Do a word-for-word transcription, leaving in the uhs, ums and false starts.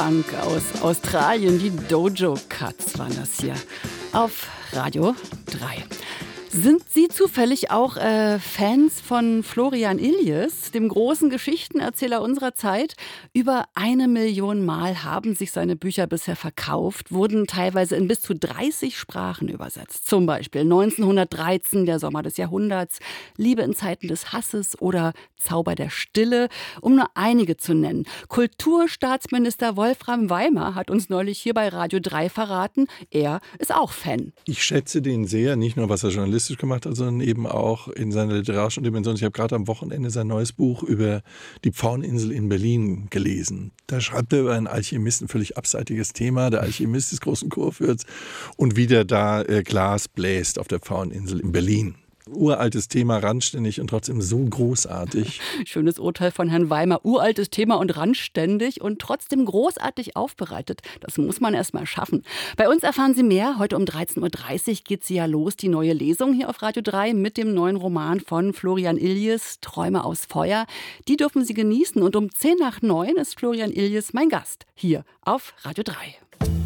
Punk aus Australien. Die Dojo Cuts waren das hier auf Radio drei. Sind Sie zufällig auch äh, Fans von Florian Illies, dem großen Geschichtenerzähler unserer Zeit? Über eine Million Mal haben sich seine Bücher bisher verkauft, wurden teilweise in bis zu dreißig Sprachen übersetzt. Zum Beispiel neunzehnhundertdreizehn, Der Sommer des Jahrhunderts, Liebe in Zeiten des Hasses oder Zauber der Stille, um nur einige zu nennen. Kulturstaatsminister Wolfram Weimar hat uns neulich hier bei Radio drei verraten, er ist auch Fan. Ich schätze den sehr, nicht nur was er journalistisch gemacht hat, sondern eben auch in seiner literarischen Dimension. Ich habe gerade am Wochenende sein neues Buch über die Pfaueninsel in Berlin gelesen. Da schreibt er über einen Alchemisten, völlig abseitiges Thema, der Alchemist des großen Kurfürsts und wie der da äh, Glas bläst auf der Pfaueninsel in Berlin. Uraltes Thema, randständig und trotzdem so großartig. Schönes Urteil von Herrn Weimar. Uraltes Thema und randständig und trotzdem großartig aufbereitet. Das muss man erst mal schaffen. Bei uns erfahren Sie mehr. Heute um dreizehn Uhr dreißig geht sie ja los, die neue Lesung hier auf Radio drei mit dem neuen Roman von Florian Illies, Träume aus Feuer. Die dürfen Sie genießen. Und um zehn nach neun ist Florian Illies mein Gast hier auf Radio drei.